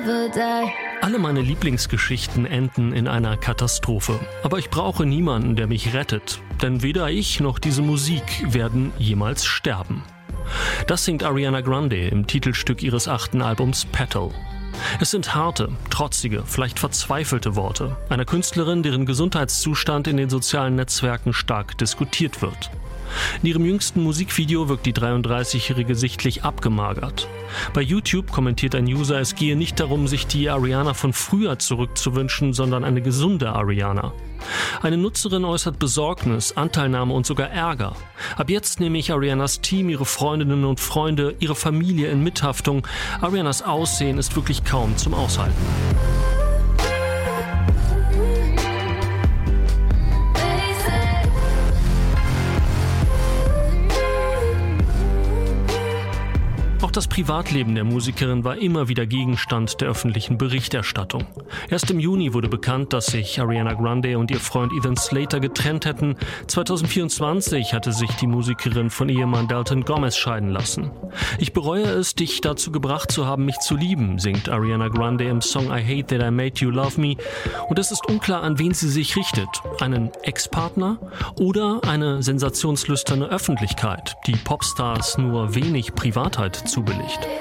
never die. Alle meine Lieblingsgeschichten enden in einer Katastrophe. Aber ich brauche niemanden, der mich rettet. Denn weder ich noch diese Musik werden jemals sterben. Das singt Ariana Grande im Titelstück ihres 8. Albums Petal. Es sind harte, trotzige, vielleicht verzweifelte Worte einer Künstlerin, deren Gesundheitszustand in den sozialen Netzwerken stark diskutiert wird. In ihrem jüngsten Musikvideo wirkt die 33-Jährige sichtlich abgemagert. Bei YouTube kommentiert ein User, es gehe nicht darum, sich die Ariana von früher zurückzuwünschen, sondern eine gesunde Ariana. Eine Nutzerin äußert Besorgnis, Anteilnahme und sogar Ärger. Ab jetzt nehme ich Arianas Team, ihre Freundinnen und Freunde, ihre Familie in Mithaftung. Arianas Aussehen ist wirklich kaum zum Aushalten. Auch das Privatleben der Musikerin war immer wieder Gegenstand der öffentlichen Berichterstattung. Erst im Juni wurde bekannt, dass sich Ariana Grande und ihr Freund Ethan Slater getrennt hätten. 2024 hatte sich die Musikerin von Ehemann Dalton Gomez scheiden lassen. Ich bereue es, dich dazu gebracht zu haben, mich zu lieben, singt Ariana Grande im Song I Hate That I Made You Love Me. Und es ist unklar, an wen sie sich richtet. Einen Ex-Partner oder eine sensationslüsterne Öffentlichkeit, die Popstars nur wenig Privatheit zubelicht.